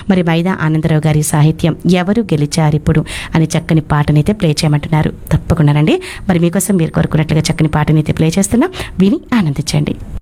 మరి మైదా ఆనందరావు గారి సాహిత్యం ఎవరు గెలిచారు ఇప్పుడు అని చక్కని పాటనైతే ప్లే చేయమంటున్నారు. తప్పకుండానండి మరి మీకోసం మీరు కోరుకున్నట్లుగా చక్కని పాటనైతే ప్లే చేస్తున్నా, విని ఆనందించండి.